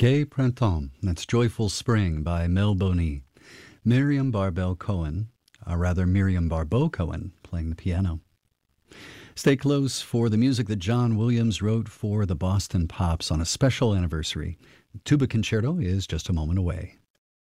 Gai Printemps, that's Joyful Spring by Mel Boney. Miriam Barbeau Cohen, Miriam Barbeau Cohen, playing the piano. Stay close for the music that John Williams wrote for the Boston Pops on a special anniversary. Tuba Concerto is just a moment away.